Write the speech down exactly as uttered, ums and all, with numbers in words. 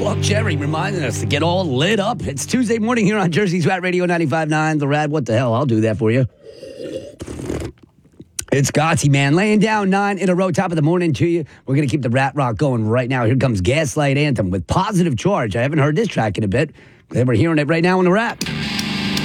Walk Cherry reminding us to get all lit up. It's Tuesday morning here on Jersey's Rat Radio ninety-five point nine. The Rad, what the hell? I'll do that for you. It's Gotti, man. Laying down nine in a row, top of the morning to you. We're going to keep the Rat Rock going right now. Here comes Gaslight Anthem with Positive Charge. I haven't heard this track in a bit. We're hearing it right now on the Rat.